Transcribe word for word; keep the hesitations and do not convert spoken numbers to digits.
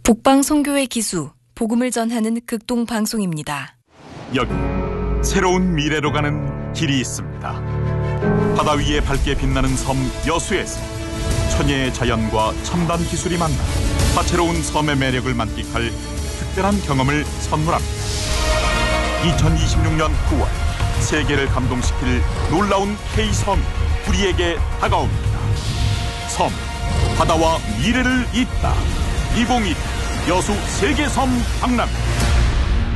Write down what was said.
북방송교회 기수, 복음을 전하는 극동방송입니다. 여기 새로운 미래로 가는 길이 있습니다. 바다 위에 밝게 빛나는 섬 여수에서 천혜의 자연과 첨단 기술이 만나 다채로운 섬의 매력을 만끽할 특별한 경험을 선물합니다. 이천이십육 년 구월 세계를 감동시킬 놀라운 K섬이 우리에게 다가옵니다. 섬, 바다와 미래를 잇다. 이천이십이 여수 세계섬 박람.